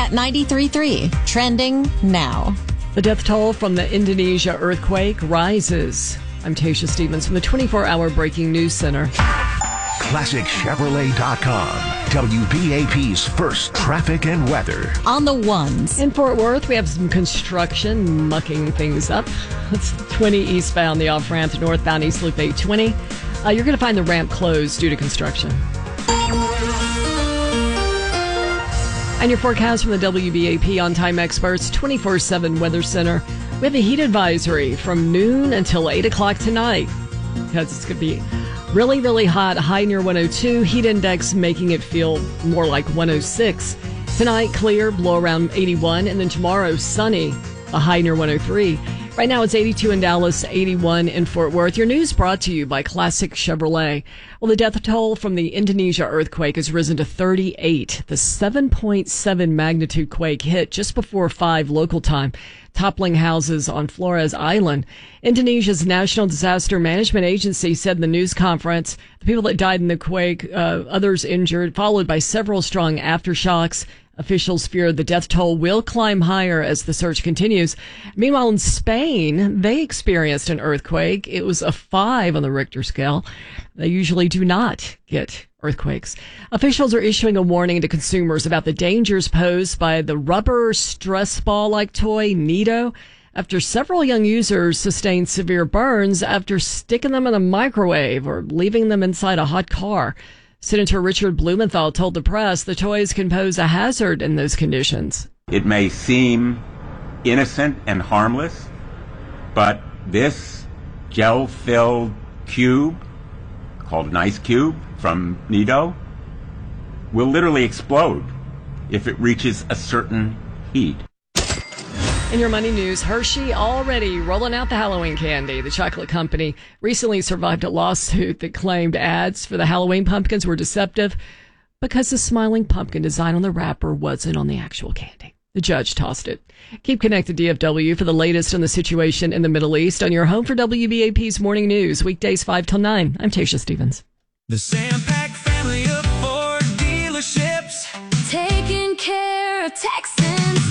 at 93.3. Trending now. The death toll from the Indonesia earthquake rises. I'm Tasha Stevens from the 24-hour Breaking News Center. ClassicChevrolet.com. WBAP's first traffic and weather. On the ones. In Fort Worth, we have some construction mucking things up. It's 20 eastbound, the off-ramp, northbound East Loop 820. You're going to find the ramp closed due to construction. And your forecast from the WBAP On-Time Experts 24/7 Weather Center. We have a heat advisory from noon until 8 o'clock tonight because it's going to be really, really hot, high near 102. Heat index making it feel more like 106. Tonight, clear, blow around 81. And then tomorrow, sunny, a high near 103. Right now, it's 82 in Dallas, 81 in Fort Worth. Your news brought to you by Classic Chevrolet. Well, the death toll from the Indonesia earthquake has risen to 38. The 7.7 magnitude quake hit just before 5 local time, toppling houses on Flores Island. Indonesia's National Disaster Management Agency said in the news conference the people that died in the quake, others injured, followed by several strong aftershocks. Officials fear the death toll will climb higher as the search continues. Meanwhile, in Spain, they experienced an earthquake. It was a 5 on the Richter scale. They usually do not get earthquakes. Officials are issuing a warning to consumers about the dangers posed by the rubber stress ball-like toy Nido after several young users sustained severe burns after sticking them in a microwave or leaving them inside a hot car. Senator Richard Blumenthal told the press the toys can pose a hazard in those conditions. It may seem innocent and harmless, but this gel-filled cube, called an ice cube from Nido, will literally explode if it reaches a certain heat. In your money news, Hershey already rolling out the Halloween candy. The chocolate company recently survived a lawsuit that claimed ads for the Halloween pumpkins were deceptive because the smiling pumpkin design on the wrapper wasn't on the actual candy. The judge tossed it. Keep connected to DFW for the latest on the situation in the Middle East on your home for WBAP's Morning News, weekdays 5 till 9. I'm Tasha Stevens. The Sampac family of Ford dealerships, taking care of Texans.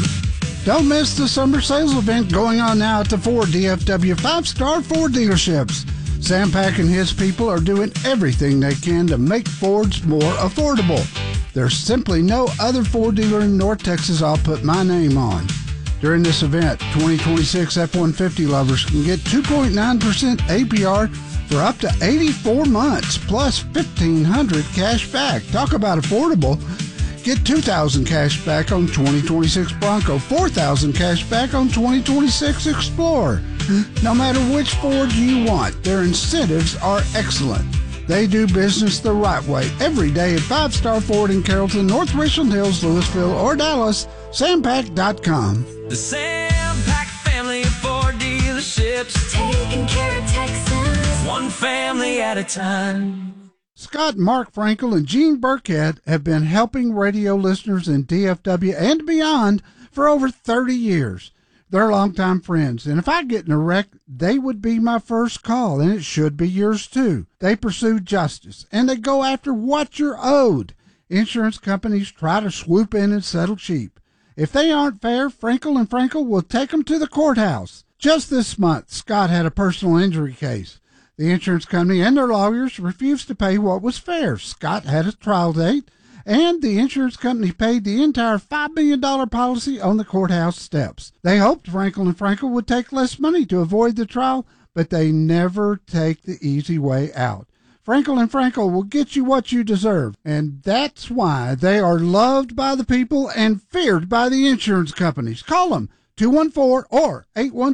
Don't miss the summer sales event going on now at the Ford DFW 5-star Ford dealerships. Sampac and his people are doing everything they can to make Fords more affordable. There's simply no other Ford dealer in North Texas I'll put my name on. During this event, 2026 F-150 lovers can get 2.9% APR for up to 84 months, plus $1,500 cash back. Talk about affordable. Get $2,000 cash back on 2026 Bronco, $4,000 cash back on 2026 Explorer. No matter which Ford you want, their incentives are excellent. They do business the right way every day at 5-star Ford in Carrollton, North Richland Hills, Louisville, or Dallas. Sampac.com. The Sampac family of Ford dealerships, taking care of Texans, one family at a time. Scott, Mark Frankel, and Gene Burkhead have been helping radio listeners in DFW and beyond for over 30 years. They're longtime friends, and if I get in a wreck, they would be my first call, and it should be yours too. They pursue justice, and they go after what you're owed. Insurance companies try to swoop in and settle cheap. If they aren't fair, Frankel and Frankel will take them to the courthouse. Just this month, Scott had a personal injury case. The insurance company and their lawyers refused to pay what was fair. Scott had a trial date, and the insurance company paid the entire $5 million policy on the courthouse steps. They hoped Frankel and Frankel would take less money to avoid the trial, but they never take the easy way out. Frankel and Frankel will get you what you deserve, and that's why they are loved by the people and feared by the insurance companies. Call them 214 or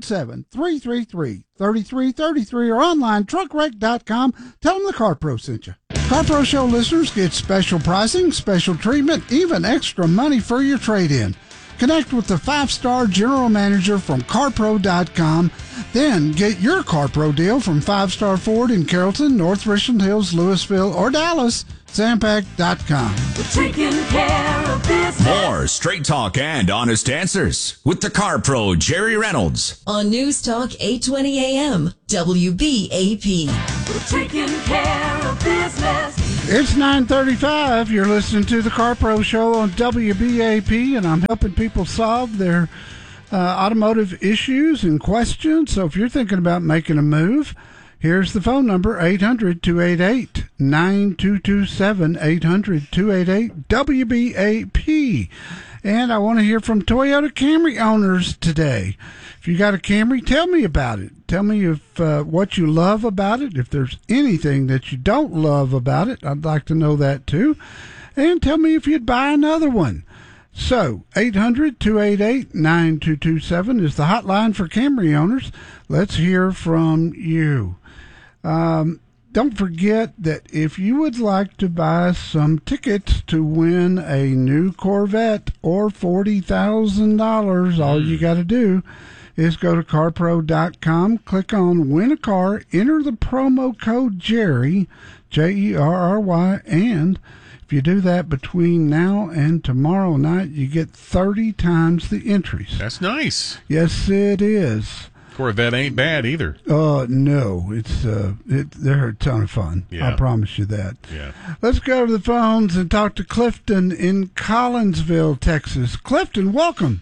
817-333-3333 or online truckwreck.com. Tell them the CarPro sent you. CarPro Show listeners get special pricing, special treatment, even extra money for your trade-in. Connect with the 5-star general manager from CarPro.com. Then get your CarPro deal from 5-star Ford in Carrollton, North Richland Hills, Louisville, or Dallas. Sampac.com. We're taking care of business. More straight talk and honest answers with the Car Pro, Jerry Reynolds. On News Talk 820 AM, WBAP. We're taking care of business. It's 9:35. You're listening to the Car Pro Show on WBAP, and I'm helping people solve their automotive issues and questions. So if you're thinking about making a move, here's the phone number, 800-288-9227, 800-288-WBAP. And I want to hear from Toyota Camry owners today. If you got a Camry, tell me about it. Tell me if what you love about it. If there's anything that you don't love about it, I'd like to know that too. And tell me if you'd buy another one. So, 800-288-9227 is the hotline for Camry owners. Let's hear from you. Don't forget that if you would like to buy some tickets to win a new Corvette or $40,000, all you got to do is go to carpro.com, click on Win a Car, enter the promo code Jerry, Jerry, and if you do that between now and tomorrow night, you get 30 times the entries. That's nice. Yes, it is. Corvette ain't bad either. No, they're a ton of fun. Yeah. I promise you that. Yeah. Let's go to the phones and talk to Clifton in Collinsville, Texas. Clifton, welcome.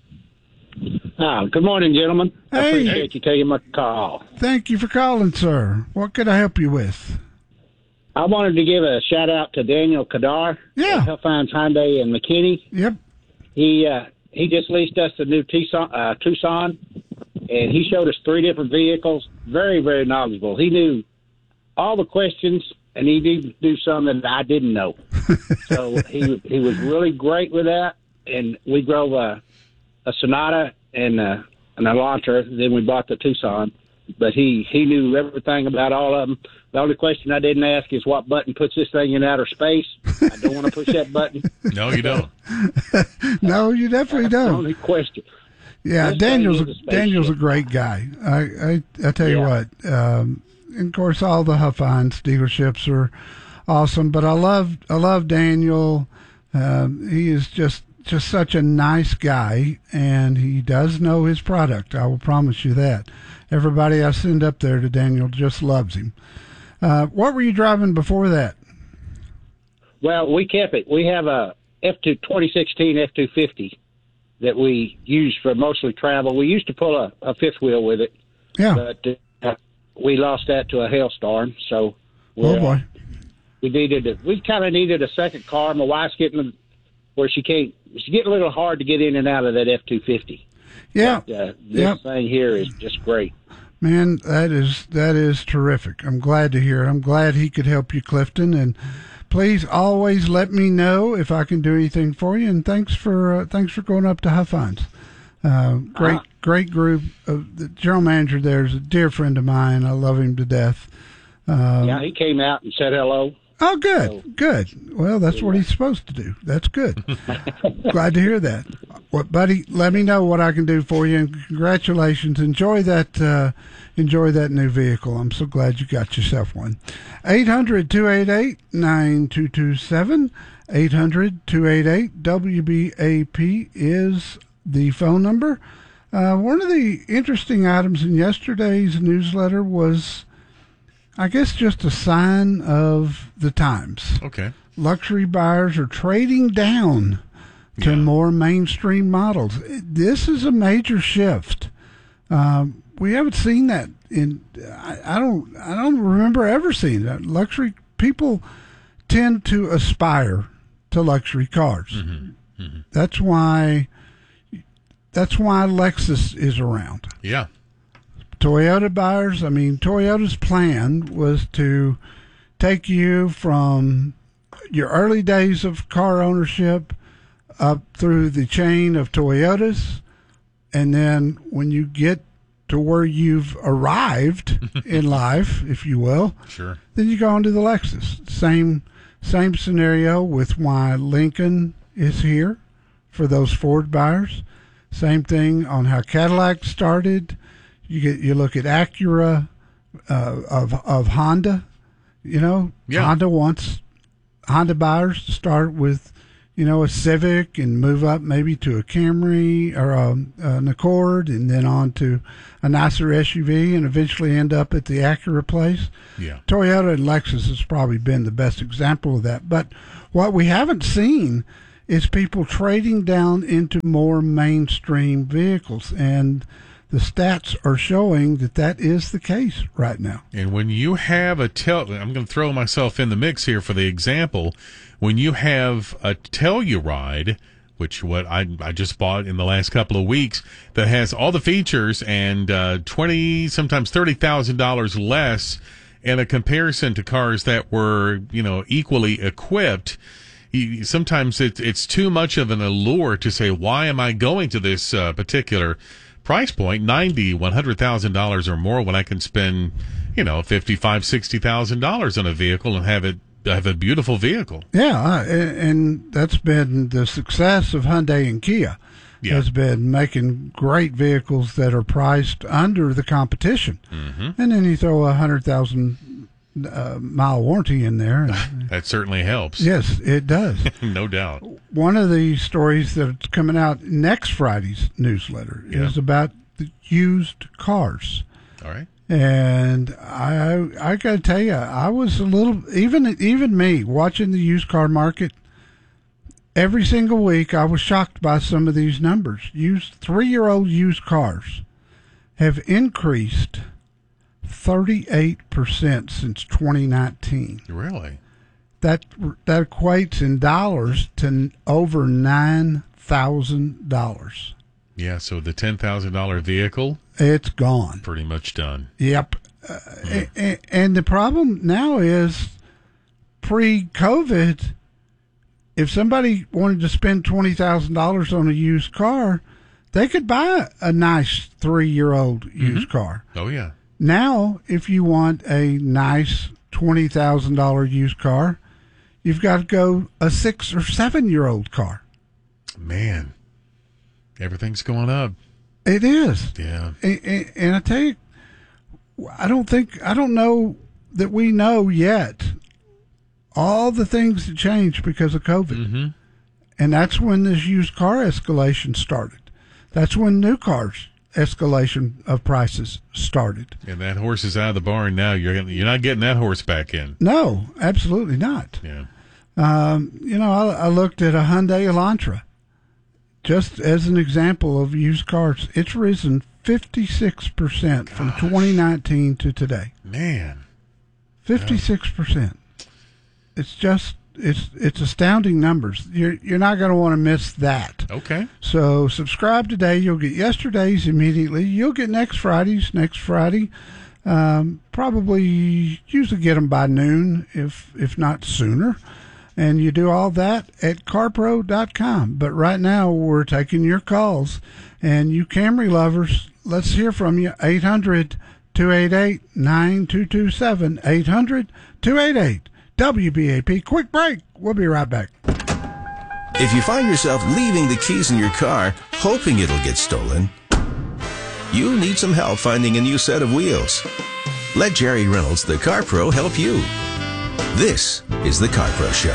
Good morning, gentlemen. I Hey. appreciate you taking my call. Thank you for calling, sir. What could I help you with? I wanted to give a shout out to Daniel Kadar. Yeah. Hellfines Hyundai in McKinney. Yep. He just leased us a new Tucson, and he showed us 3 different vehicles. Very, very knowledgeable. He knew all the questions, and he did do some that I didn't know. So he was really great with that. And we drove a Sonata and an Elantra. Then we bought the Tucson. But he knew everything about all of them. The only question I didn't ask is what button puts this thing in outer space. I don't want to push that button. No, you don't. No, you definitely That's the don't. only question. Yeah, This thing is a Daniel's a spaceship. great guy. I tell you Yeah. what. And of course, all the Huffines dealerships are awesome. But I love Daniel. He is just such a nice guy, and he does know his product. I will promise you that. Everybody I send up there to Daniel just loves him. What were you driving before that? Well, we kept it. We have a 2016 F-250 that we use for mostly travel. We used to pull a fifth wheel with it, Yeah. but we lost that to a hailstorm. So Oh boy. we kind of needed a second car. My wife's getting where she's getting a little hard to get in and out of that F-250. Yeah. This Yep. thing here is just great. Man, that is terrific. I'm glad to hear it. I'm glad he could help you, Clifton. And please always let me know if I can do anything for you. And thanks for going up to Huffines. Great group. The general manager there is a dear friend of mine. I love him to death. Yeah, he came out and said hello. Oh, good. Well, that's what he's supposed to do. That's good. Glad to hear that. Well, buddy, let me know what I can do for you, and congratulations. Enjoy that new vehicle. I'm so glad you got yourself one. 800-288-9227. 800-288-WBAP is the phone number. One of the interesting items in yesterday's newsletter was, I guess, just a sign of the times. Okay. Luxury buyers are trading down to more mainstream models. This is a major shift. We haven't seen that I don't remember ever seeing that. Luxury people tend to aspire to luxury cars. Mm-hmm. Mm-hmm. That's why Lexus is around. Yeah. Toyota buyers, Toyota's plan was to take you from your early days of car ownership up through the chain of Toyotas, and then when you get to where you've arrived in life, if you will, Sure. then you go on to the Lexus. Same scenario with why Lincoln is here for those Ford buyers. Same thing on how Cadillac started. You look at Acura of Honda. Yeah. Honda wants Honda buyers to start with, a Civic and move up maybe to a Camry or an Accord and then on to a nicer SUV and eventually end up at the Acura place. Yeah. Toyota and Lexus has probably been the best example of that. But what we haven't seen is people trading down into more mainstream vehicles, and the stats are showing that is the case right now. And when you have I'm going to throw myself in the mix here for the example. When you have a Telluride, which I just bought in the last couple of weeks, that has all the features and $20,000, sometimes $30,000 less in a comparison to cars that were, equally equipped. Sometimes it's too much of an allure to say, why am I going to this particular price point, $90,000, $100,000 or more, when I can spend, $55,000, $60,000 on a vehicle and have a beautiful vehicle. Yeah, and that's been the success of Hyundai and Kia. Yeah. Has been making great vehicles that are priced under the competition. Mm-hmm. And then you throw a 100,000 mile warranty in there. That certainly helps. Yes, it does. No doubt. One of the stories that's coming out next Friday's newsletter is about the used cars. All right. And I got to tell you, I was a little, even me, watching the used car market, every single week I was shocked by some of these numbers. 3-year-old used cars have increased 38% since 2019. Really? That equates in dollars to over $9,000. Yeah, so the $10,000 vehicle, it's gone. Pretty much done. Yep. And the problem now is, pre-COVID, if somebody wanted to spend $20,000 on a used car, they could buy a nice 3-year-old used car. Oh, yeah. Now, if you want a nice $20,000 used car, you've got to go a 6 or 7-year-old car. Man, everything's going up. It is. Yeah. And I tell you, I don't know that we know yet all the things that changed because of COVID. Mm-hmm. And that's when this used car escalation started. That's when new cars escalation of prices started. And that horse is out of the barn now. You're not getting that horse back in. No, absolutely not. Yeah. I looked at a Hyundai Elantra just as an example of used cars. It's risen 56% from 2019 to today. Man. 56%. It's just it's astounding numbers. You're not going to want to miss that. Okay. So subscribe today. You'll get yesterday's immediately. You'll get next Friday. Probably usually get them by noon, if not sooner. And you do all that at carpro.com. But right now we're taking your calls. And you Camry lovers, let's hear from you. 800-288-9227. 800-288-WBAP. Quick break. We'll be right back. If you find yourself leaving the keys in your car, hoping it'll get stolen, you need some help finding a new set of wheels. Let Jerry Reynolds, the Car Pro, help you. This is the Car Pro Show.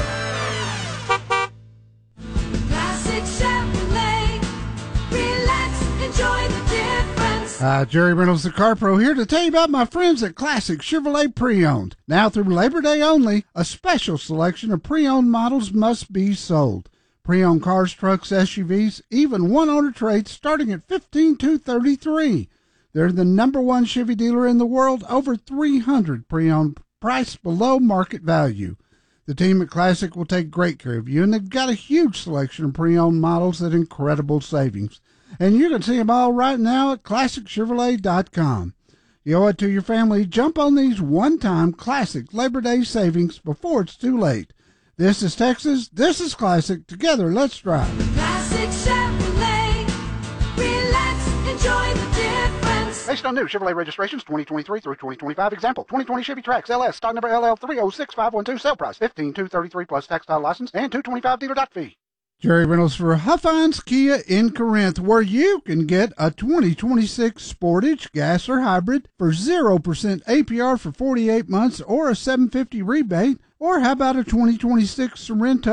Classic Chevrolet. Relax, enjoy the difference. Jerry Reynolds, the Car Pro, here to tell you about my friends at Classic Chevrolet Pre-Owned. Now through Labor Day only, a special selection of pre-owned models must be sold. Pre-owned cars, trucks, SUVs, even one-owner trades starting at $15,233. They're the #1 Chevy dealer in the world, over 300 pre-owned, priced below market value. The team at Classic will take great care of you, and they've got a huge selection of pre-owned models at incredible savings. And you can see them all right now at ClassicChevrolet.com. You owe it to your family. Jump on these one-time Classic Labor Day savings before it's too late. This is Texas. This is Classic. Together, let's drive. Classic Chevrolet. Relax, enjoy the difference. Based on new Chevrolet registrations 2023 through 2025. Example, 2020 Chevy Trax LS, stock number LL306512, sale price $15,233 plus tax title license and $225 dealer doc fee. Jerry Reynolds for Huffines Kia in Corinth, where you can get a 2026 Sportage, gas or hybrid, for 0% APR for 48 months or a $750 rebate. Or how about a 2026 Sorrento,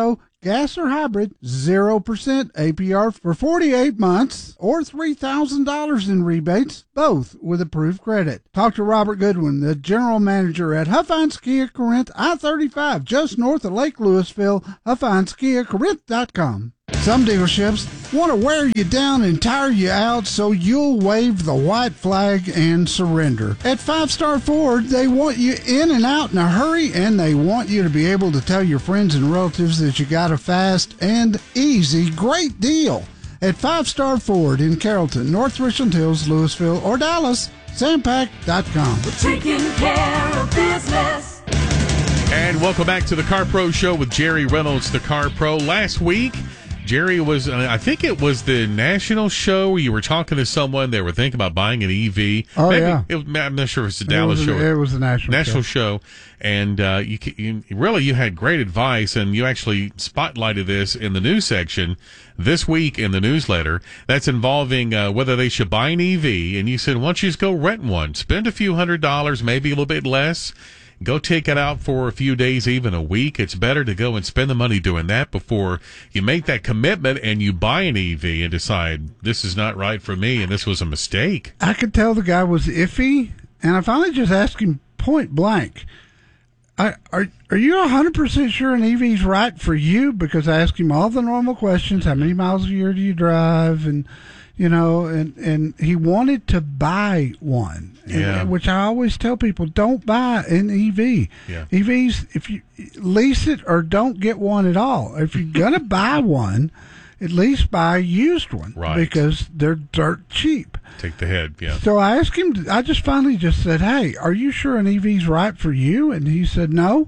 gas or hybrid, 0% APR for 48 months, or $3,000 in rebates, both with approved credit. Talk to Robert Goodwin, the general manager at Huffines Kia Corinth, I-35, just north of Lake Louisville, HuffinesKiaCorinth.com. Some dealerships want to wear you down and tire you out so you'll wave the white flag and surrender. At 5 Star Ford, they want you in and out in a hurry, and they want you to be able to tell your friends and relatives that you got a fast and easy, great deal. At 5 Star Ford in Carrollton, North Richland Hills, Louisville, or Dallas, Sampac.com. We're taking care of business. And welcome back to the Car Pro Show with Jerry Reynolds, the Car Pro. Last week, Jerry was, I think it was the national show where you were talking to someone. They were thinking about buying an EV. Oh, yeah. I'm not sure if it's the Dallas show. It was the national show. And you had great advice, and you actually spotlighted this in the news section this week in the newsletter. That's involving whether they should buy an EV. And you said, why don't you just go rent one? Spend a few $100s, maybe a little bit less. Go take it out for a few days, even a week. It's better to go and spend the money doing that before you make that commitment and you buy an EV and decide this is not right for me and this was a mistake. I could tell the guy was iffy, and I finally just asked him point blank, are you 100% sure an EV's right for you? Because I asked him all the normal questions. How many miles a year do you drive? And and he wanted to buy one, which I always tell people, don't buy an EV. Yeah. EVs, if you lease it or don't get one at all. If you're going to buy one, at least buy a used one, right? Because they're dirt cheap. Take the head, yeah. So I asked him, I just finally just said, hey, are you sure an EV's right for you? And he said, no.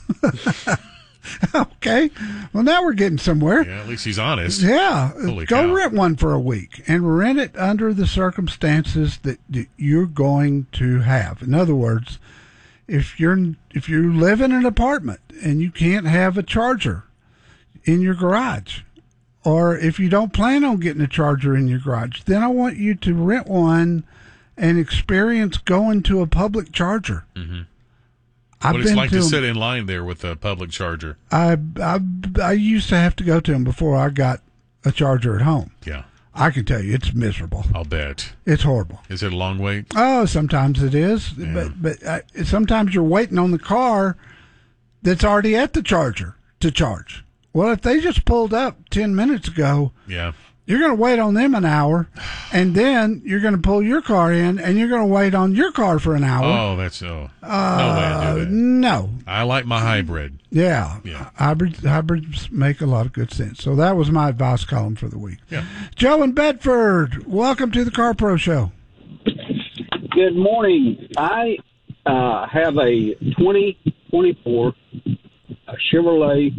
Okay. Well, now we're getting somewhere. Yeah, at least he's honest. Yeah. Holy Go cow. rent one for a week and rent it under the circumstances that you're going to have. In other words, if you live in an apartment and you can't have a charger in your garage, or if you don't plan on getting a charger in your garage, then I want you to rent one and experience going to a public charger. Mm-hmm. What it's like to sit in line there with a public charger. I used to have to go to them before I got a charger at home. Yeah. I can tell you, it's miserable. I'll bet. It's horrible. Is it a long wait? Oh, sometimes it is. Yeah. But sometimes you're waiting on the car that's already at the charger to charge. Well, if they just pulled up 10 minutes ago, yeah, you're going to wait on them an hour, and then you're going to pull your car in, and you're going to wait on your car for an hour. Oh, that's no way to do that. No. I like my hybrid. Yeah. Yeah. Hybrids make a lot of good sense. So that was my advice column for the week. Yeah. Joe in Bedford, welcome to the Car Pro Show. Good morning. I have a 2024 Chevrolet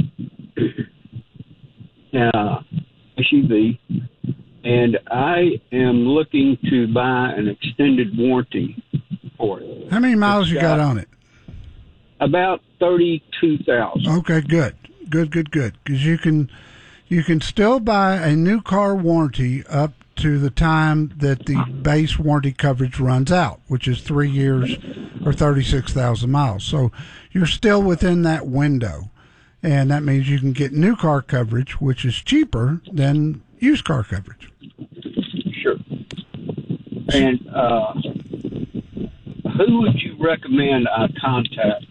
SUV, and I am looking to buy an extended warranty for it. How many miles you got on it? About 32,000. Okay, good. Because you can still buy a new car warranty up to the time that the base warranty coverage runs out, which is 3 years or 36,000 miles. So you're still within that window. And that means you can get new car coverage, which is cheaper than used car coverage. Sure. And who would you recommend I contact?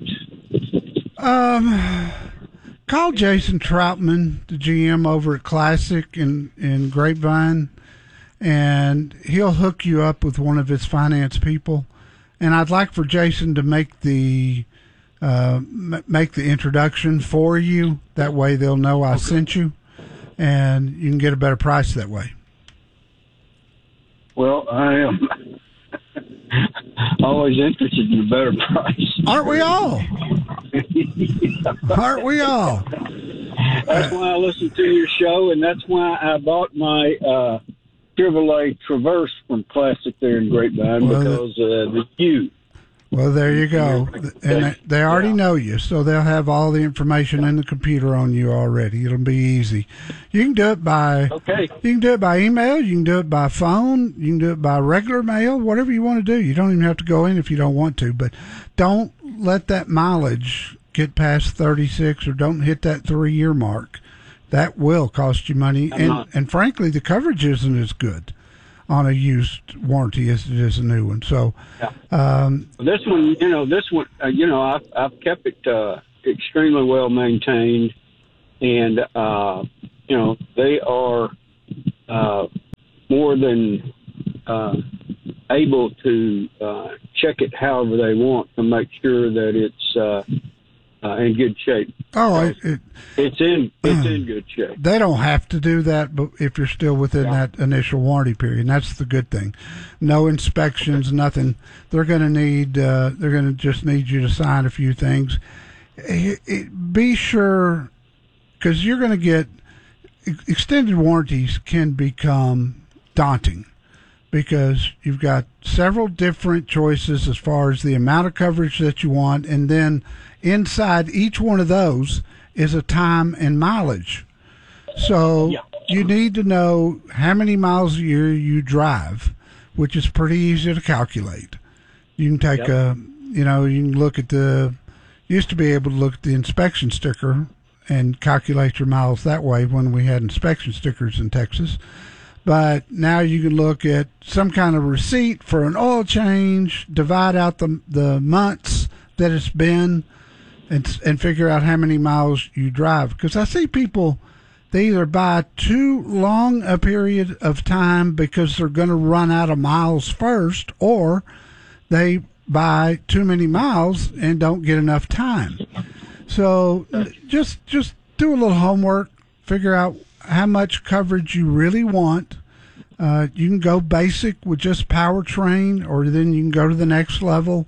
Call Jason Troutman, the GM over at Classic in Grapevine, and he'll hook you up with one of his finance people. And I'd like for Jason to make the introduction for you. That way they'll know I sent you, and you can get a better price that way. Well, I am always interested in a better price. Aren't we all? Aren't we all? That's why I listen to your show, and that's why I bought my Chevrolet Traverse from Classic there in Grapevine, because of you. Well, there you go. And they already know you, so they'll have all the information in the computer on you already. It'll be easy. You can do it by You can do it by email. You can do it by phone. You can do it by regular mail. Whatever you want to do. You don't even have to go in if you don't want to. But don't let that mileage get past 36, or don't hit that 3-year mark. that will cost you money. And frankly, the coverage isn't as good on a used warranty as it is a new one. So, this one, I've kept it extremely well maintained, and they are more than able to check it however they want to make sure that it's in good shape. It's in good shape. They don't have to do that, but if you're still within that initial warranty period, and that's the good thing. No inspections, nothing. They're going to just need you to sign a few things. Be sure, because you're going to get extended warranties can become daunting, because you've got several different choices as far as the amount of coverage that you want, and then inside each one of those is a time and mileage. So you need to know how many miles a year you drive, which is pretty easy to calculate. You can take you can look at used to be able to look at the inspection sticker and calculate your miles that way when we had inspection stickers in Texas. But now you can look at some kind of receipt for an oil change, divide out the months that it's been, and figure out how many miles you drive. Because I see people, they either buy too long a period of time because they're going to run out of miles first, or they buy too many miles and don't get enough time. So just do a little homework, figure out how much coverage you really want. You can go basic with just powertrain, or then you can go to the next level,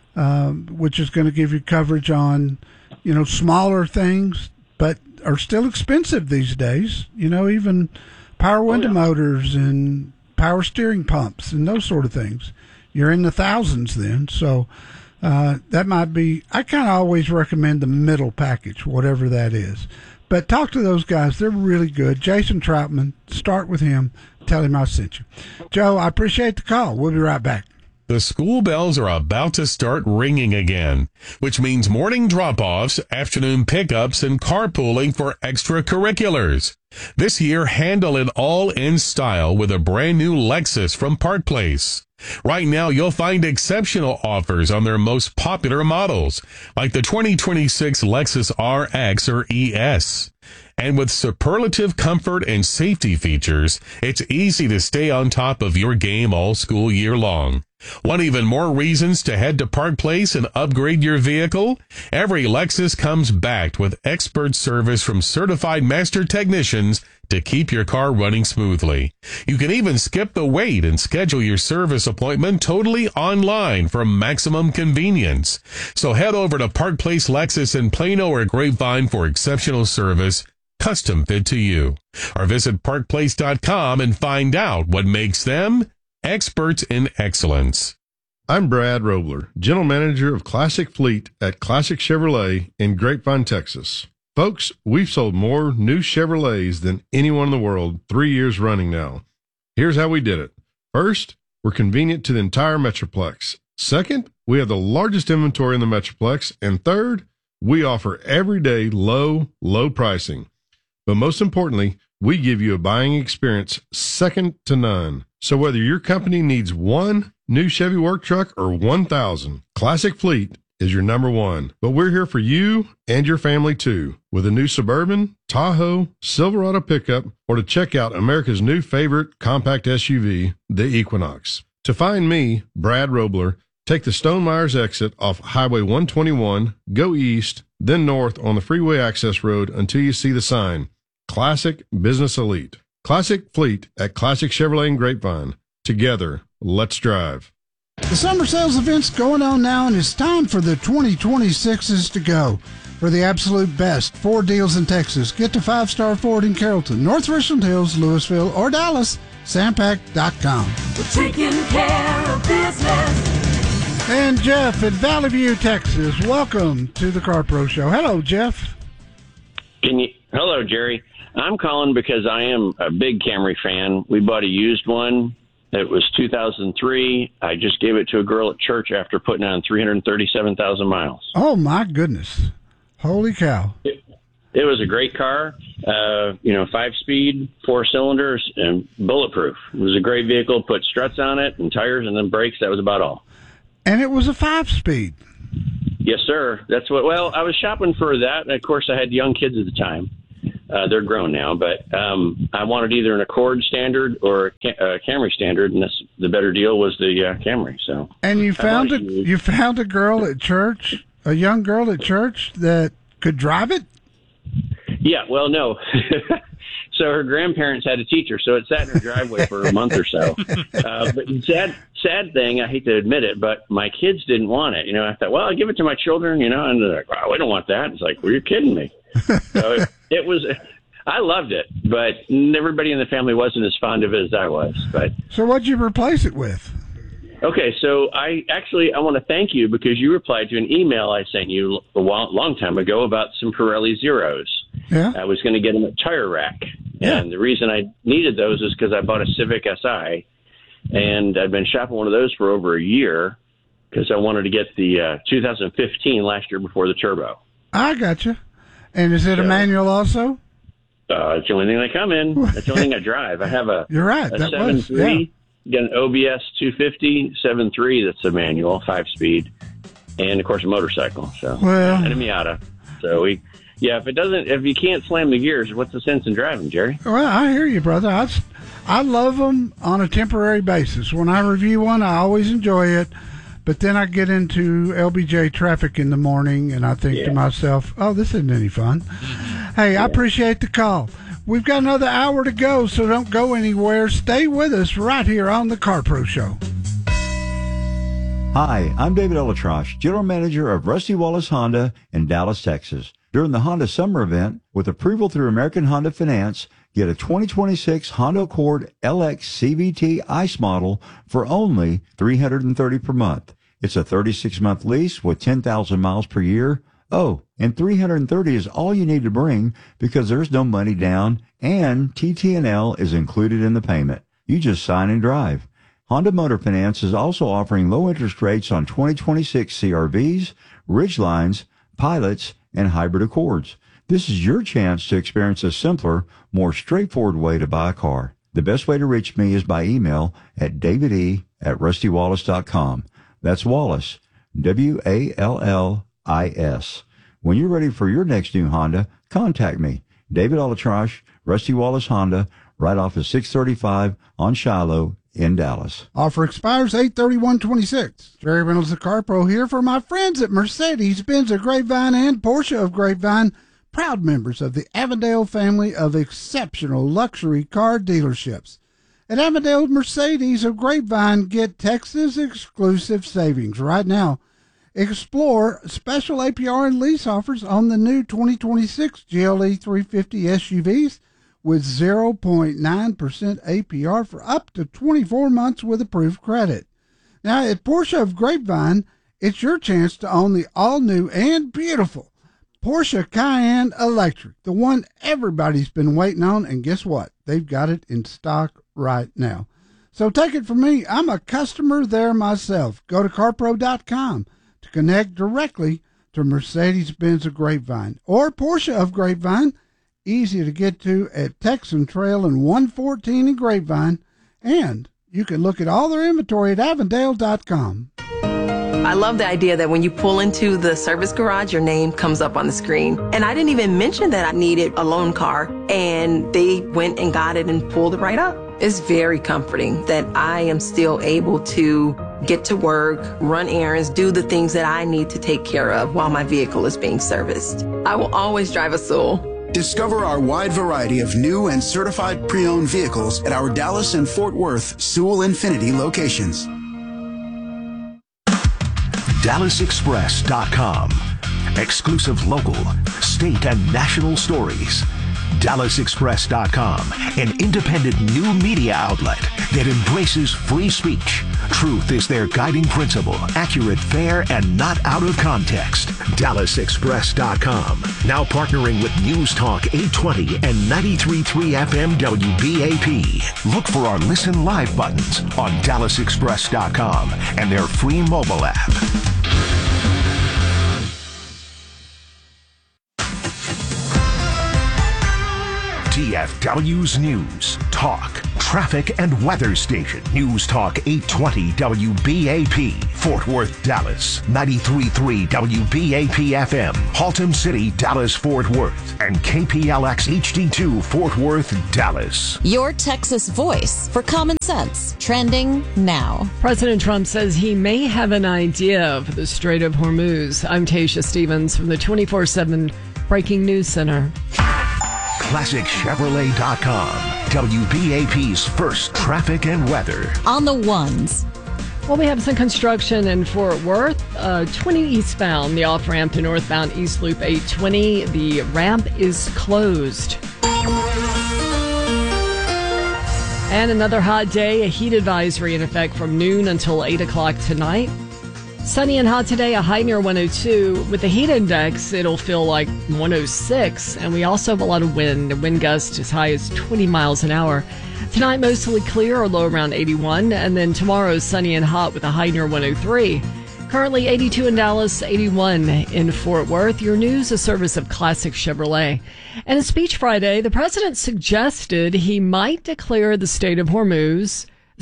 which is going to give you coverage on, smaller things, but are still expensive these days. Even power window motors and power steering pumps and those sort of things. You're in the thousands then. So that might be, I kind of always recommend the middle package, whatever that is. But talk to those guys. They're really good. Jason Troutman, start with him. Tell him I sent you. Joe, I appreciate the call. We'll be right back. The school bells are about to start ringing again, which means morning drop-offs, afternoon pickups, and carpooling for extracurriculars. This year, handle it all in style with a brand new Lexus from Park Place. Right now, you'll find exceptional offers on their most popular models, like the 2026 Lexus RX or ES. And with superlative comfort and safety features, it's easy to stay on top of your game all school year long. Want even more reasons to head to Park Place and upgrade your vehicle? Every Lexus comes backed with expert service from certified master technicians to keep your car running smoothly. You can even skip the wait and schedule your service appointment totally online for maximum convenience. So head over to Park Place Lexus in Plano or Grapevine for exceptional service, custom fit to you. Or visit parkplace.com and find out what makes them experts in excellence. I'm Brad Robler, General Manager of Classic Fleet at Classic Chevrolet in Grapevine, Texas. Folks, we've sold more new Chevrolets than anyone in the world 3 years running now. Here's how we did it. First, we're convenient to the entire Metroplex. Second, we have the largest inventory in the Metroplex. And third, we offer everyday low pricing. But most importantly, we give you a buying experience second to none. So whether your company needs one new Chevy work truck or 1,000, Classic Fleet is your number one. But we're here for you and your family too, with a new Suburban, Tahoe, Silverado pickup, or to check out America's new favorite compact SUV, the Equinox. To find me, Brad Robler, take the Stone Myers exit off Highway 121, go east, then north on the freeway access road until you see the sign, Classic Business Elite. Classic Fleet at Classic Chevrolet in Grapevine. Together, let's drive. The summer sales event's going on now, and it's time for the 2026s to go. For the absolute best Ford deals in Texas, get to 5-Star Ford in Carrollton, North Richland Hills, Louisville, or Dallas. Sampac.com. We're taking care of business. And Jeff in Valley View, Texas. Welcome to the Car Pro Show. Hello, Jeff. Hello, Jerry. I'm calling because I am a big Camry fan. We bought a used one. It was 2003. I just gave it to a girl at church after putting on 337,000 miles. Oh, my goodness. Holy cow. it was a great car. 5-speed, 4 cylinders, and bulletproof. It was a great vehicle. Put struts on it and tires and then brakes. That was about all. And it was a 5-speed. Yes, sir. That's what. Well, I was shopping for that, and of course, I had young kids at the time. They're grown now, but I wanted either an Accord standard or a Camry standard, and the better deal was the Camry. So. And you found a girl at church, a young girl at church that could drive it. Yeah. Well, no. So her grandparents had to teach her, so it sat in her driveway for a month or so. But sad thing, I hate to admit it, but my kids didn't want it. I thought, well, I'll give it to my children, and they're like, wow, we don't want that. It's like, well, you're kidding me. So it was, I loved it, but everybody in the family wasn't as fond of it as I was. But so what'd you replace it with? Okay, so I want to thank you because you replied to an email I sent you a long time ago about some Pirelli Zeros. Yeah. I was going to get them at Tire Rack. And the reason I needed those is because I bought a Civic Si, and I'd been shopping one of those for over a year because I wanted to get the 2015 last year before the turbo. I got you. And is it a manual also? It's the only thing that come in. That's the only thing I drive. I have a You're right. a That 7.3, got an OBS 250, 7.3 that's a manual, 5-speed, and, of course, a motorcycle. So and a Miata. So if you can't slam the gears, what's the sense in driving, Jerry? Well, I hear you, brother. I love them on a temporary basis. When I review one, I always enjoy it. But then I get into LBJ traffic in the morning, and I think to myself, oh, this isn't any fun. Hey, I appreciate the call. We've got another hour to go, so don't go anywhere. Stay with us right here on the Car Pro Show. Hi, I'm David Elatrosh, General Manager of Rusty Wallace Honda in Dallas, Texas. During the Honda Summer Event, with approval through American Honda Finance, get a 2026 Honda Accord LX CVT ICE model for only $330 per month. It's a 36-month lease with 10,000 miles per year. Oh, and $330 is all you need to bring because there's no money down and TT&L is included in the payment. You just sign and drive. Honda Motor Finance is also offering low interest rates on 2026 CRVs, Ridgelines, Pilots, and hybrid Accords. This is your chance to experience a simpler, more straightforward way to buy a car. The best way to reach me is by email at davide@rustywallace.com. That's Wallace, Wallis. When you're ready for your next new Honda, contact me, David Elatrosh, Rusty Wallace Honda, right off of 635 on Shiloh in Dallas. Offer expires 8/31/26. Jerry Reynolds, the Car Pro, here for my friends at Mercedes-Benz of Grapevine and Porsche of Grapevine, proud members of the Avondale family of exceptional luxury car dealerships. At Avondale Mercedes of Grapevine, get Texas exclusive savings right now. Explore special APR and lease offers on the new 2026 GLE 350 SUVs with 0.9% APR for up to 24 months with approved credit. Now, at Porsche of Grapevine, it's your chance to own the all-new and beautiful Porsche Cayenne Electric, the one everybody's been waiting on, and guess what? They've got it in stock right now. So take it from me, I'm a customer there myself. Go to carpro.com to connect directly to Mercedes-Benz of Grapevine or Porsche of Grapevine, easy to get to at Texan Trail and 114 in Grapevine, and you can look at all their inventory at Avondale.com. I love the idea that when you pull into the service garage, your name comes up on the screen. And I didn't even mention that I needed a loan car, and they went and got it and pulled it right up. It's very comforting that I am still able to get to work, run errands, do the things that I need to take care of while my vehicle is being serviced. I will always drive a Sewell. Discover our wide variety of new and certified pre-owned vehicles at our Dallas and Fort Worth Sewell Infinity locations. DallasExpress.com. Exclusive local, state, and national stories. DallasExpress.com, an independent new media outlet that embraces free speech. Truth is their guiding principle, accurate, fair, and not out of context. DallasExpress.com, now partnering with News Talk 820 and 93.3 FM WBAP. Look for our Listen Live buttons on DallasExpress.com and their free mobile app. DFW's News, Talk, Traffic and Weather Station. News Talk 820 WBAP, Fort Worth, Dallas. 93.3 WBAP FM, Haltom City, Dallas, Fort Worth. And KPLX HD2, Fort Worth, Dallas. Your Texas voice for common sense. Trending now. President Trump says he may have an idea for the Strait of Hormuz. I'm Tasha Stevens from the 24/7 Breaking News Center. ClassicChevrolet.com, WBAP's first traffic and weather. On the ones. Well, we have some construction in Fort Worth. 20 eastbound, the off-ramp to northbound East Loop 820. The ramp is closed. And another hot day, a heat advisory in effect from noon until 8 o'clock tonight. Sunny and hot today, a high near 102. With the heat index, it'll feel like 106. And we also have a lot of wind. The wind gust as high as 20 miles an hour. Tonight, mostly clear or low around 81. And then tomorrow, sunny and hot with a high near 103. Currently 82 in Dallas, 81 in Fort Worth. Your news, a service of Classic Chevrolet. In a speech Friday, the president suggested he might declare the Strait of Hormuz,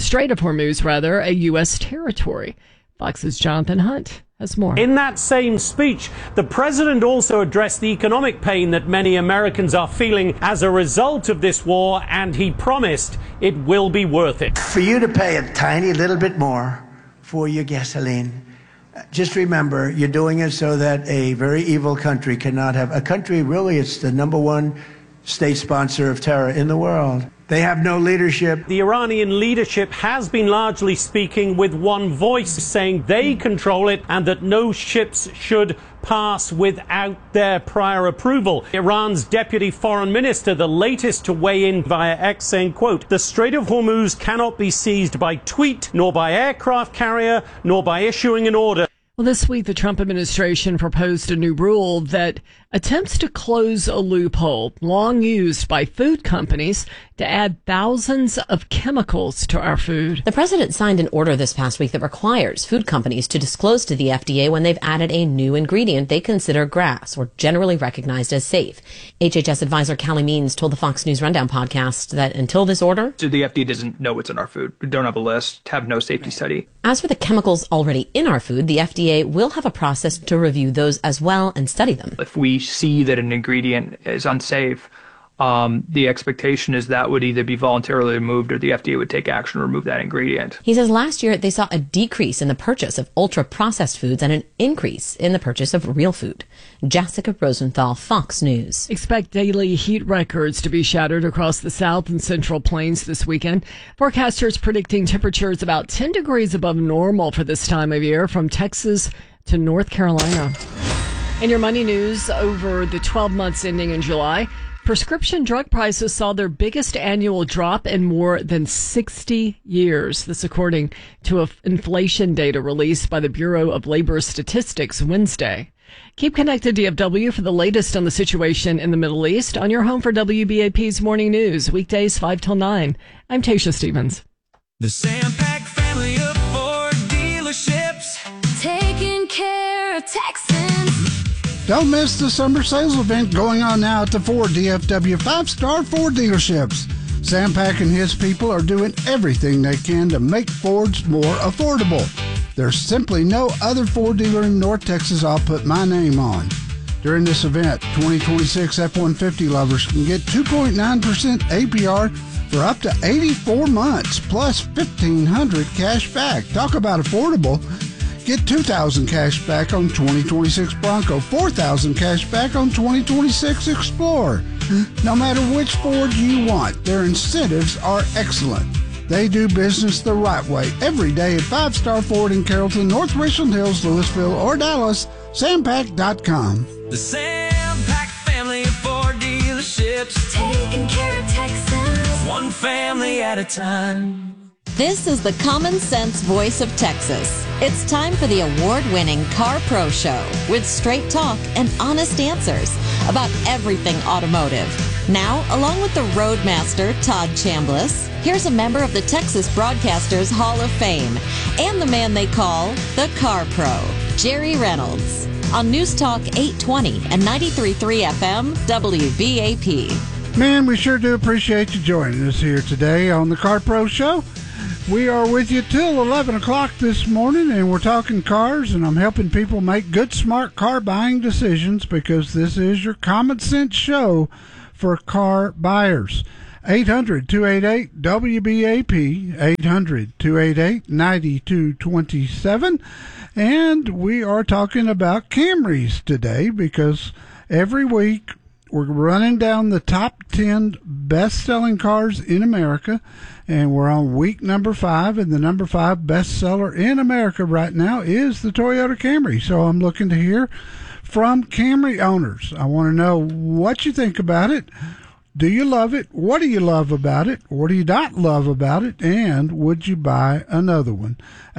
a U.S. territory. Fox's Jonathan Hunt has more. In that same speech, the president also addressed the economic pain that many Americans are feeling as a result of this war, and he promised it will be worth it. For you to pay a tiny little bit more for your gasoline, just remember, you're doing it so that a very evil country cannot have. A country, really, it's the number one state sponsor of terror in the world. They have no leadership. The Iranian leadership has been largely speaking with one voice, saying they control it and that no ships should pass without their prior approval. Iran's deputy foreign minister, the latest to weigh in via X, saying, quote, "The Strait of Hormuz cannot be seized by tweet, nor by aircraft carrier, nor by issuing an order." Well, this week, the Trump administration proposed a new rule that attempts to close a loophole long used by food companies to add thousands of chemicals to our food. The president signed an order this past week that requires food companies to disclose to the FDA when they've added a new ingredient they consider GRAS, or generally recognized as safe. HHS advisor Callie Means told the Fox News Rundown podcast that until this order, so the FDA doesn't know what's in our food. We don't have a list, have no safety study. As for the chemicals already in our food, the FDA will have a process to review those as well and study them. If we see that an ingredient is unsafe, the expectation is that would either be voluntarily removed or the FDA would take action to remove that ingredient. He says last year they saw a decrease in the purchase of ultra-processed foods and an increase in the purchase of real food. Jessica Rosenthal, Fox News. Expect daily heat records to be shattered across the south and central plains this weekend. Forecasters predicting temperatures about 10 degrees above normal for this time of year from Texas to North Carolina. In your money news, over the 12 months ending in July, prescription drug prices saw their biggest annual drop in more than 60 years. This according to inflation data released by the Bureau of Labor Statistics Wednesday. Keep connected, DFW, for the latest on the situation in the Middle East on your home for WBAP's Morning News, weekdays 5 till 9. I'm Tasha Stevens. The Sampac family of Ford dealerships, taking care of Texans. Don't miss the summer sales event going on now at the Ford DFW 5-star Ford dealerships. Sampac and his people are doing everything they can to make Fords more affordable. There's simply no other Ford dealer in North Texas I'll put my name on. During this event, 2026 F-150 lovers can get 2.9% APR for up to 84 months, plus $1,500 cash back. Talk about affordable. Get $2,000 cash back on 2026 Bronco, $4,000 cash back on 2026 Explorer. No matter which Ford you want, their incentives are excellent. They do business the right way every day at 5-star Ford in Carrollton, North Richland Hills, Louisville, or Dallas. Sampac.com. The Sampac family of Ford dealerships, taking care of Texans, one family at a time. This is the common sense voice of Texas. It's time for the award-winning Car Pro Show with straight talk and honest answers about everything automotive. Now, along with the Roadmaster, Todd Chambliss, here's a member of the Texas Broadcasters Hall of Fame and the man they call the Car Pro, Jerry Reynolds, on News Talk 820 and 93.3 FM WBAP. Man, we sure do appreciate you joining us here today on the Car Pro Show. We are with you till 11 o'clock this morning, and we're talking cars, and I'm helping people make good, smart car buying decisions because this is your common sense show for car buyers. 800-288-WBAP, 800-288-9227. And we are talking about Camrys today because every week we're running down the top 10 best-selling cars in America, and we're on week number 5, and the number 5 bestseller in America right now is the Toyota Camry. So I'm looking to hear from Camry owners. I want to know what you think about it. Do you love it? What do you love about it? What do you not love about it? And would you buy another one?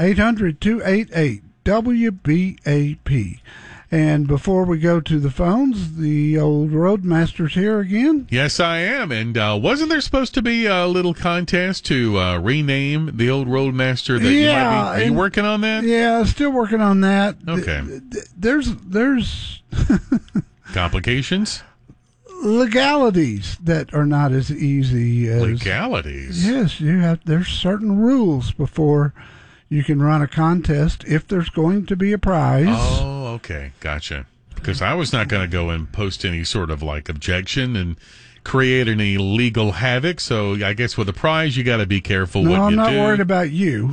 800-288-WBAP. And before we go to the phones, the old Roadmaster's here again. Yes, I am. And wasn't there supposed to be a little contest to rename the old Roadmaster? That you might be? Are you working on that? Yeah, still working on that. Okay. There's complications? Legalities that are not as easy as legalities. Yes, there's certain rules before you can run a contest if there's going to be a prize. Oh, okay, gotcha. Because I was not going to go and post any sort of like objection and create any legal havoc. So I guess with a prize, you got to be careful what you do. No, I'm not worried about you.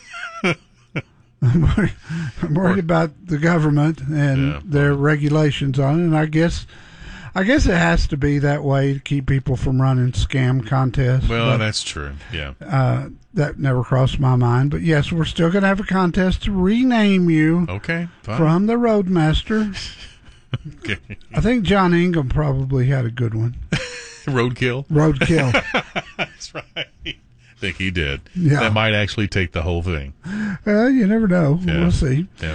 I'm worried about the government and their regulations on it, and I guess it has to be that way to keep people from running scam contests. Well, that's true. Yeah. That never crossed my mind. But yes, we're still going to have a contest to rename you. Okay. Fine. From the Roadmaster. Okay. I think John Ingham probably had a good one. Roadkill? Roadkill. That's right. I think he did. Yeah. That might actually take the whole thing. Well, you never know. Yeah. We'll see. Yeah.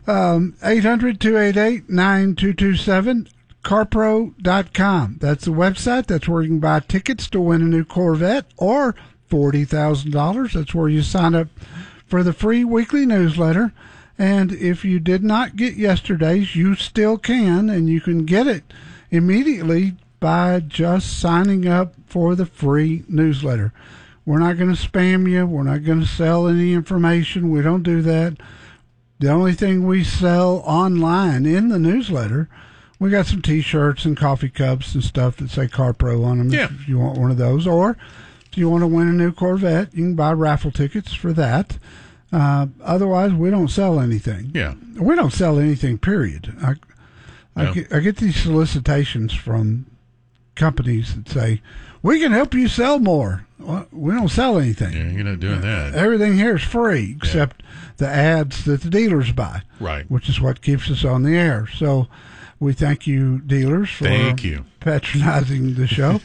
800-288-9227. CarPro.com. That's the website. That's where you can buy tickets to win a new Corvette or $40,000. That's where you sign up for the free weekly newsletter. And if you did not get yesterday's, you still can, and you can get it immediately by just signing up for the free newsletter. We're not going to spam you. We're not going to sell any information. We don't do that. The only thing we sell online in the newsletter, we got some T-shirts and coffee cups and stuff that say CarPro on them. Yeah. If you want one of those, or if you want to win a new Corvette, you can buy raffle tickets for that. Otherwise, we don't sell anything. Yeah, we don't sell anything. Period. I get these solicitations from companies that say we can help you sell more. Well, we don't sell anything. Yeah, you're not doing that. Everything here is free except the ads that the dealers buy. Right. Which is what keeps us on the air. So we thank you, dealers, for patronizing the show.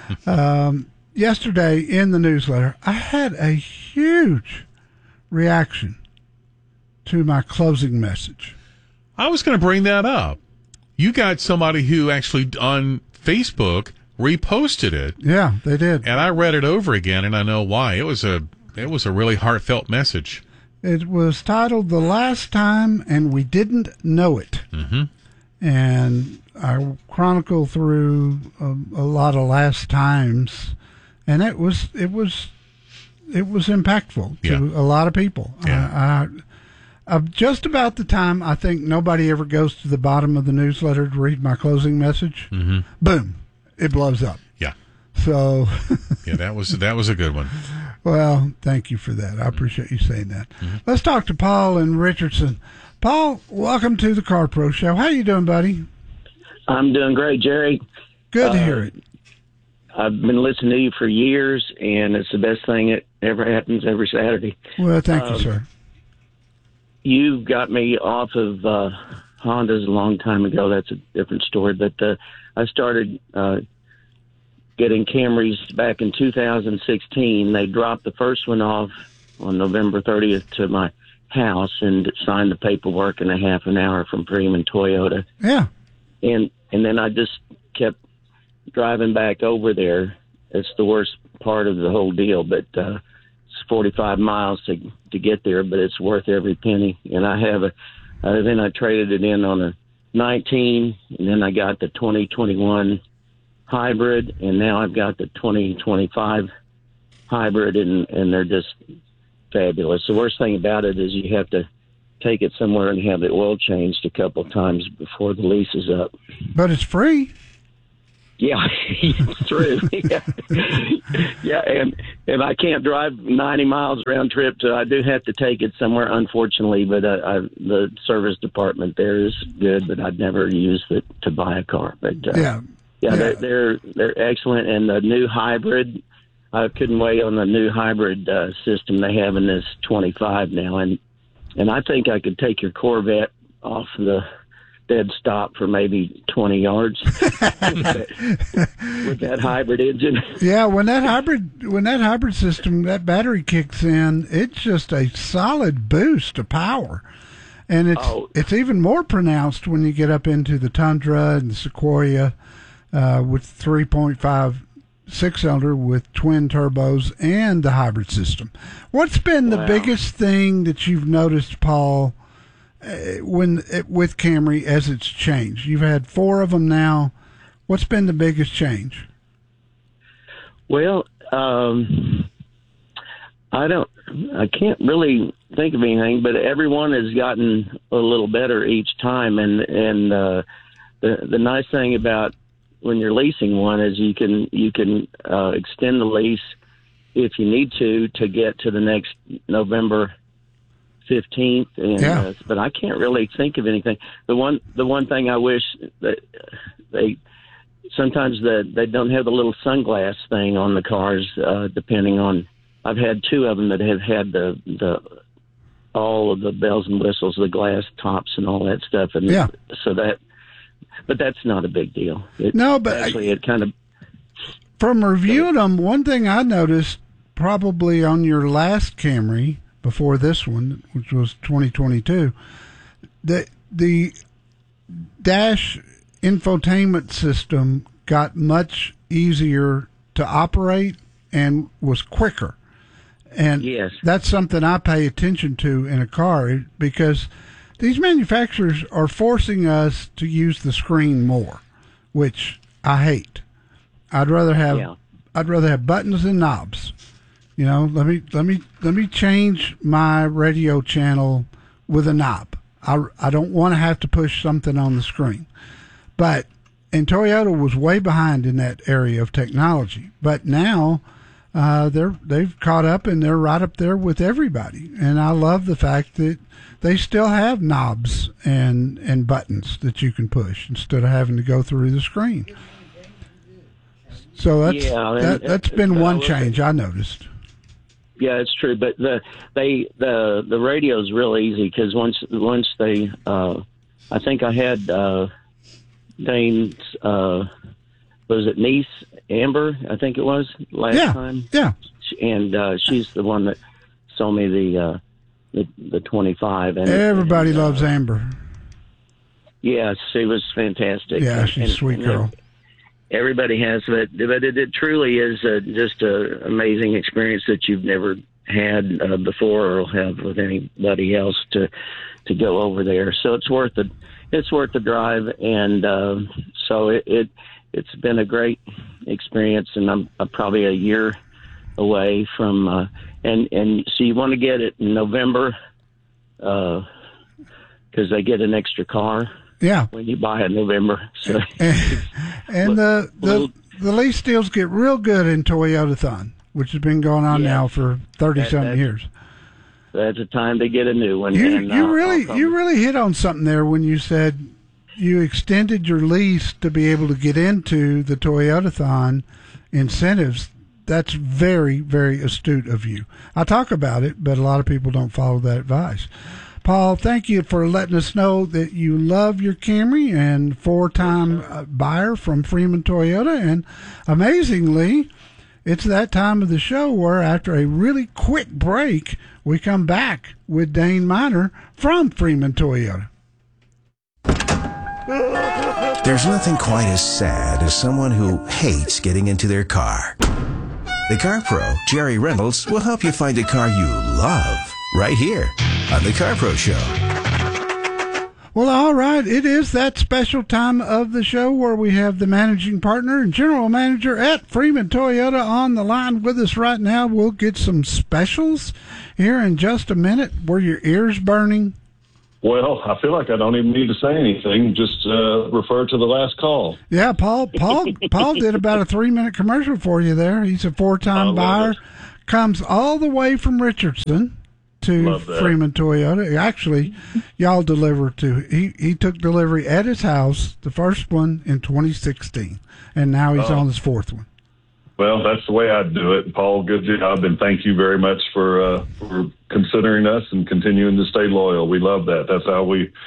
Yesterday in the newsletter, I had a huge reaction to my closing message. I was going to bring that up. You got somebody who actually on Facebook reposted it. Yeah, they did. And I read it over again, and I know why. It was a really heartfelt message. It was titled "The Last Time and We Didn't Know It." Mm-hmm. And I chronicle through a lot of last times, and it was impactful to a lot of people. Yeah. Just about the time I think nobody ever goes to the bottom of the newsletter to read my closing message, boom, it blows up. Yeah. So yeah, that was a good one. Well, thank you for that. I appreciate you saying that. Let's talk to Paul in Richardson. Paul, welcome to the Car Pro Show. How you doing, buddy? I'm doing great, Jerry. Good to hear it. I've been listening to you for years, and it's the best thing that ever happens every Saturday. Well, thank you, sir. You got me off of Hondas a long time ago. That's a different story. But I started getting Camrys back in 2016. They dropped the first one off on November 30th to my house and signed the paperwork in a half an hour from Freeman Toyota. Yeah. And then I just kept driving back over there. It's the worst part of the whole deal, but it's 45 miles to get there, but it's worth every penny. And I have then I traded it in on a 19, and then I got the 2021 hybrid, and now I've got the 2025 hybrid, and they're just fabulous. The worst thing about it is you have to take it somewhere and have the oil changed a couple times before the lease is up. But it's free. Yeah, it's true. Yeah, and I can't drive 90 miles round trip, so I do have to take it somewhere, unfortunately. But the service department there is good, but I'd never used it to buy a car. But they're excellent, and the new hybrid. I couldn't wait on the new hybrid system they have in this 25 now, and I think I could take your Corvette off the dead stop for maybe 20 yards with that hybrid engine. Yeah, when that hybrid system, that battery kicks in, it's just a solid boost of power. And it's even more pronounced when you get up into the Tundra and the Sequoia with 3.5 6-cylinder with twin turbos and the hybrid system. What's been the biggest thing that you've noticed, Paul, with Camry as it's changed? You've had 4 of them now. What's been the biggest change? Well, I can't really think of anything, but everyone has gotten a little better each time. And the nice thing about when you're leasing one is you can extend the lease if you need to get to the next November 15th, and but I can't really think of anything. The one thing I wish that they sometimes they don't have the little sunglass thing on the cars. Depending on, I've had 2 of them that have had the all of the bells and whistles, the glass tops, and all that stuff, and so that. But that's not a big deal. It kind of. From reviewing them, one thing I noticed probably on your last Camry before this one, which was 2022, the dash infotainment system got much easier to operate and was quicker. And that's something I pay attention to in a car because these manufacturers are forcing us to use the screen more, which I hate. I'd rather have buttons and knobs. You know, let me change my radio channel with a knob. I don't want to have to push something on the screen. And Toyota was way behind in that area of technology. But now they've caught up and they're right up there with everybody. And I love the fact that they still have knobs and buttons that you can push instead of having to go through the screen. So that's been one change I noticed. Yeah, it's true, but the radio is real easy because once they, I think I had Dane's, was it niece Amber? I think it was last time. Yeah, and she's the one that sold me the 25. And everybody loves Amber. Yeah, she was fantastic. Yeah, she's a sweet girl. Everybody has it, but it truly is just an amazing experience that you've never had before or have with anybody else to go over there. So it's worth the drive, and so it's been a great experience. And I'm probably a year away from and so you want to get it in November because they get an extra car. Yeah, when you buy it in November. So. And the lease deals get real good in Toyotathon, which has been going on now for 30-something years. That's a time to get a new one. You really hit on something there when you said you extended your lease to be able to get into the Toyotathon incentives. That's very, very astute of you. I talk about it, but a lot of people don't follow that advice. Paul, thank you for letting us know that you love your Camry and 4-time buyer from Freeman Toyota. And amazingly, it's that time of the show where after a really quick break, we come back with Dane Miner from Freeman Toyota. There's nothing quite as sad as someone who hates getting into their car. The Car Pro, Jerry Reynolds, will help you find a car you love right here on The Car Pro Show. Well, all right. It is that special time of the show where we have the managing partner and general manager at Freeman Toyota on the line with us right now. We'll get some specials here in just a minute. Were your ears burning? Well, I feel like I don't even need to say anything. Just refer to the last call. Yeah, Paul did about a 3-minute commercial for you there. He's a 4-time buyer. It. Comes all the way from Richardson to Freeman Toyota. Actually, y'all deliver to. He took delivery at his house, the first one in 2016, and now he's on his 4th one. Well, that's the way I'd do it. Paul, good job, and thank you very much for considering us and continuing to stay loyal. We love that. That's how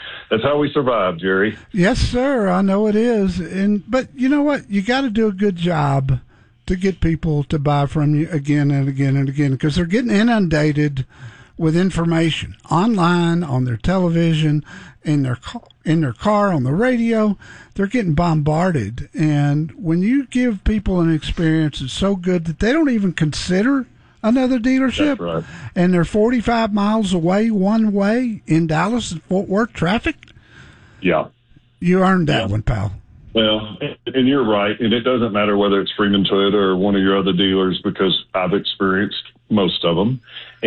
we survive, Jerry. Yes, sir. I know it is. But you know what? You got to do a good job to get people to buy from you again and again and again, because they're getting inundated with information online, on their television, in their car, on the radio. They're getting bombarded. And when you give people an experience that's so good that they don't even consider another dealership, that's right, and they're 45 miles away one way in Dallas and Fort Worth traffic, yeah, you earned that one, pal. Well, and you're right. And it doesn't matter whether it's Freeman Toyota or one of your other dealers, because I've experienced most of them,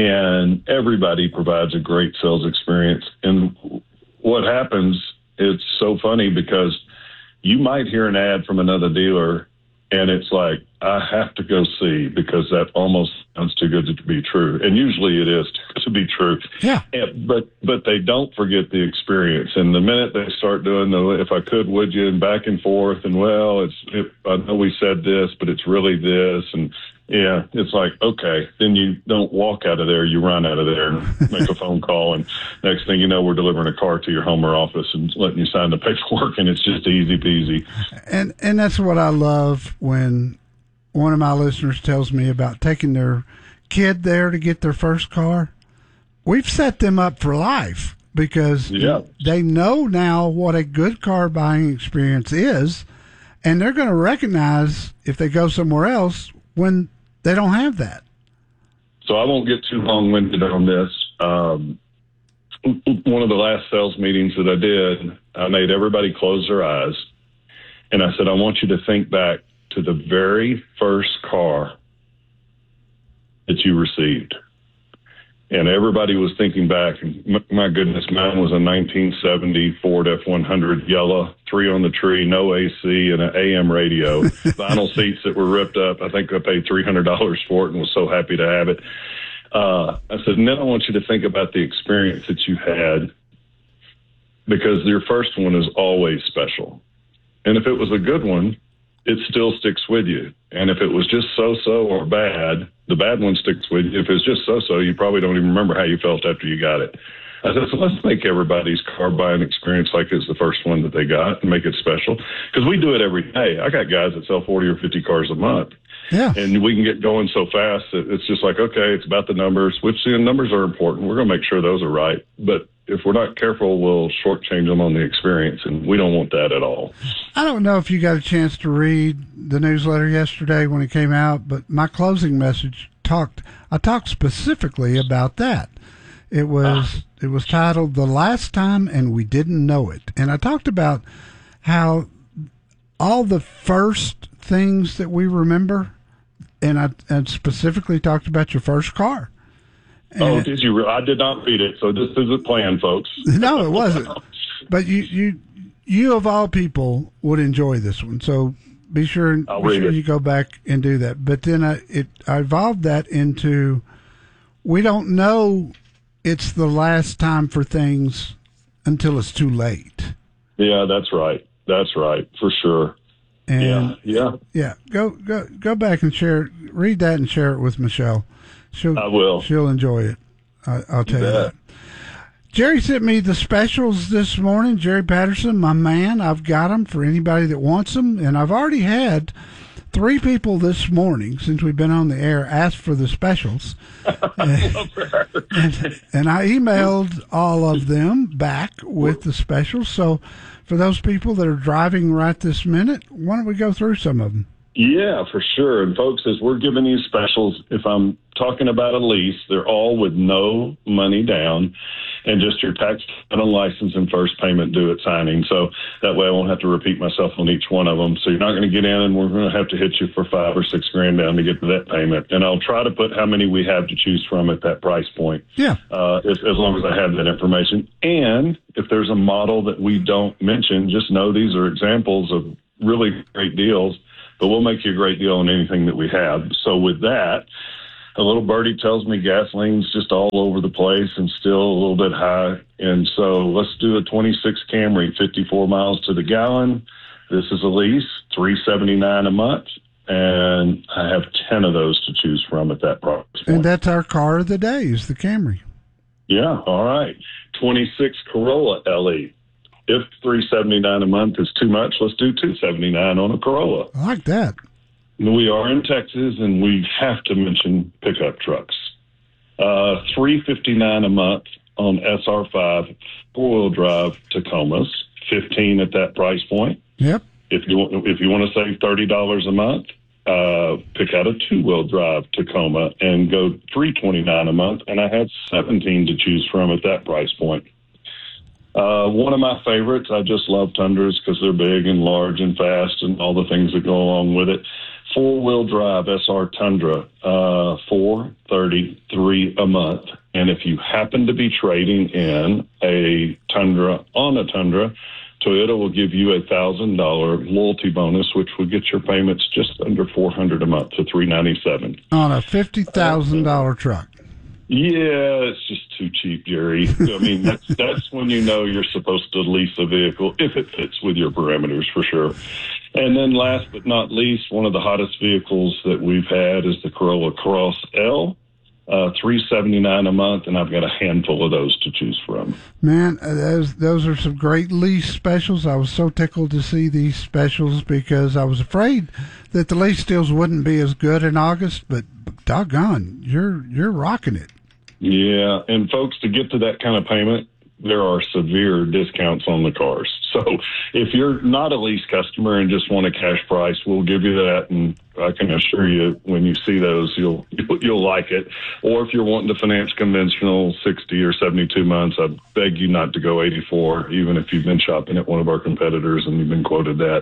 and everybody provides a great sales experience. And what happens, it's so funny, because you might hear an ad from another dealer and it's like, I have to go see, because that almost sounds too good to be true. And usually it is to be true. Yeah. But they don't forget the experience. And the minute they start doing the, if I could, would you, and back and forth, and well, I know we said this, but it's really this. And yeah, it's like, okay, then you don't walk out of there, you run out of there and make a phone call. And next thing you know, we're delivering a car to your home or office and letting you sign the paperwork, and it's just easy peasy. And that's what I love when one of my listeners tells me about taking their kid there to get their first car. We've set them up for life, because they know now what a good car buying experience is, and they're going to recognize if they go somewhere else when they don't have that. So I won't get too long-winded on this. One of the last sales meetings that I did, I made everybody close their eyes, and I said, I want you to think back to the very first car that you received. And everybody was thinking back, and my goodness, mine was a 1970 Ford F-100 yellow, 3 on the tree, no AC, and an AM radio, vinyl seats that were ripped up. I think I paid $300 for it and was so happy to have it. I said, and then I want you to think about the experience that you had, because your first one is always special. And if it was a good one, it still sticks with you. And if it was just so-so or bad, the bad one sticks with you. If it's just so-so, you probably don't even remember how you felt after you got it. I said, so let's make everybody's car buying experience like it's the first one that they got and make it special. Because we do it every day. I got guys that sell 40 or 50 cars a month. Yeah. And we can get going so fast that it's just like, okay, it's about the numbers, which the numbers are important. We're going to make sure those are right. But if we're not careful, we'll shortchange them on the experience, and we don't want that at all. I don't know if you got a chance to read the newsletter yesterday when it came out, but my closing message I talked specifically about that. It was titled "The Last Time and We Didn't Know It," and I talked about how all the first things that we remember, and I specifically talked about your first car. And did you? I did not read it, so this isn't planned, folks. No, it wasn't. But you of all people would enjoy this one, so be sure you go back and do that. But then I evolved that into, we don't know it's the last time for things until it's too late. Yeah, that's right. That's right, for sure. And yeah. Go back and share it. Read that and share it with Michelle. I will. She'll enjoy it. I'll tell you that. Jerry sent me the specials this morning. Jerry Patterson, my man. I've got them for anybody that wants them. And I've already had 3 people this morning, since we've been on the air, ask for the specials. and I emailed all of them back with the specials. So for those people that are driving right this minute, why don't we go through some of them? Yeah, for sure. And folks, as we're giving these specials, if I'm talking about a lease, they're all with no money down. and just your tax title, license, and first payment due at signing. So that way I won't have to repeat myself on each one of them. So you're not going to get in and we're going to have to hit you for $5,000 or $6,000 down to get to that payment. And I'll try to put how many we have to choose from at that price point. Yeah. As long as I have that information. And if there's a model that we don't mention, just know these are examples of really great deals, but we'll make you a great deal on anything that we have. So with that, a little birdie tells me gasoline's just all over the place and still a little bit high. And so let's do a 26 Camry, 54 miles to the gallon. This is a lease, $379 a month. And I have 10 of those to choose from at that price point. And that's our car of the day, is the Camry. Yeah, all right. 26 Corolla LE. If $379 a month is too much, let's do $279 on a Corolla. I like that. We are in Texas, and we have to mention pickup trucks. $359 a month on SR5 four-wheel drive Tacomas. 15 at that price point. Yep. If you want to save $30 a month, pick out a two-wheel drive Tacoma and go $329 a month. And I had 17 to choose from at that price point. One of my favorites, I just love Tundras because they're big and large and fast and all the things that go along with it. Four-wheel drive SR Tundra, $433 a month. And if you happen to be trading in a Tundra on a Tundra, Toyota will give you a $1,000 loyalty bonus, which will get your payments just under $400 a month to $397 on a $50,000 truck. Yeah, it's just too cheap, Jerry. I mean, that's when you know you're supposed to lease a vehicle if it fits with your parameters, for sure. And then last but not least, one of the hottest vehicles that we've had is the Corolla Cross L, $379 a month, and I've got a handful of those to choose from. Man, those are some great lease specials. I was so tickled to see these specials because I was afraid that the lease deals wouldn't be as good in August, but doggone, you're rocking it. Yeah, and folks, to get to that kind of payment, there are severe discounts on the cars. So if you're not a lease customer and just want a cash price, we'll give you that. And I can assure you when you see those, you'll like it. Or if you're wanting to finance conventional 60 or 72 months, I beg you not to go 84, even if you've been shopping at one of our competitors and you've been quoted that.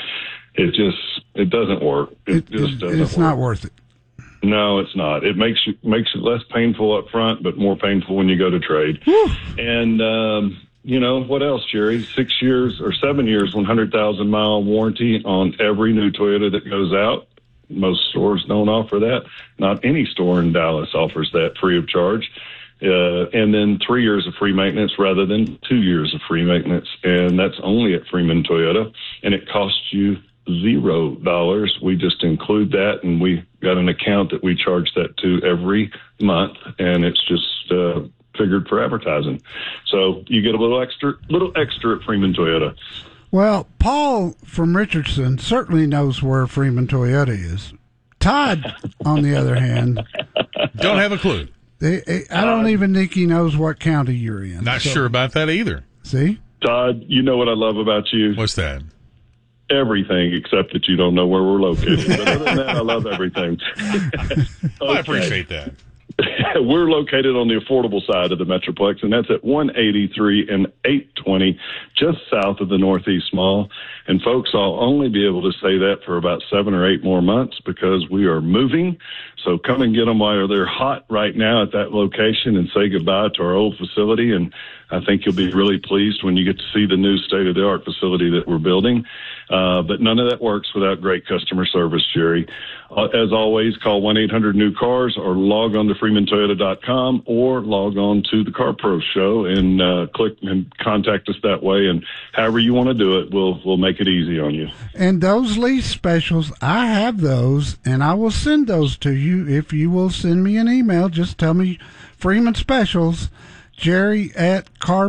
It doesn't work. It just doesn't work. It's not worth it. No, it's not. It makes it less painful up front, but more painful when you go to trade. Whew. And, what else, Jerry? 6 years or 7 years, 100,000 mile warranty on every new Toyota that goes out. Most stores don't offer that. Not any store in Dallas offers that free of charge. And then 3 years of free maintenance rather than 2 years of free maintenance. And that's only at Freeman Toyota. And it costs you $0. We just include that, and we got an account that we charge that to every month, and it's just figured for advertising. So you get a little extra at Freeman Toyota. Well, Paul from Richardson certainly knows where Freeman Toyota is. Todd, on the other hand, don't have a clue. I don't even think he knows what county you're in. Not sure about that either. See? Todd, you know what I love about you? What's that? Everything except that you don't know where we're located. But other than that, I love everything. Well, I appreciate that. We're located on the affordable side of the Metroplex, and that's at 183 and 820, just south of the Northeast Mall. And folks, I'll only be able to say that for about 7 or 8 more months because we are moving. So come and get them while they're hot right now at that location and say goodbye to our old facility. And I think you'll be really pleased when you get to see the new state-of-the-art facility that we're building. But none of that works without great customer service, Jerry. As always, call 1-800-NEW-CARS or log on to freemantoyota.com or log on to the Car Pro Show and click and contact us that way. And however you want to do it, we'll make it easy on you. And those lease specials, I have those, and I will send those to you if you will send me an email. Just tell me Freeman Specials, Jerry at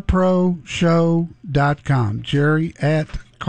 carproshow.com. Jerry at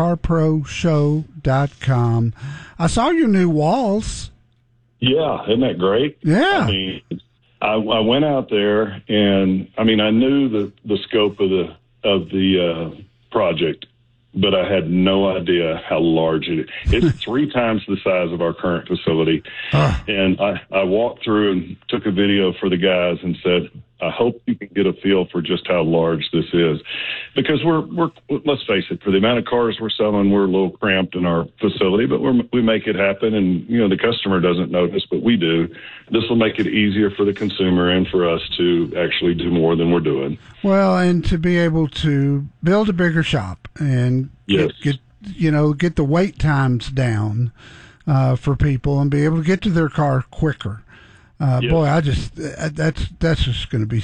carproshow.com. I saw your new walls. Yeah, isn't that great? Yeah. I mean, I went out there, and I mean, I knew the scope of the project, but I had no idea how large it is. It's 3 times the size of our current facility. And I walked through and took a video for the guys and said, I hope you can get a feel for just how large this is, because we're let's face it, for the amount of cars we're selling, we're a little cramped in our facility, but we make it happen. And, the customer doesn't notice, but we do. This will make it easier for the consumer and for us to actually do more than we're doing. Well, and to be able to build a bigger shop and get the wait times down for people and be able to get to their car quicker. Boy, that's just going to be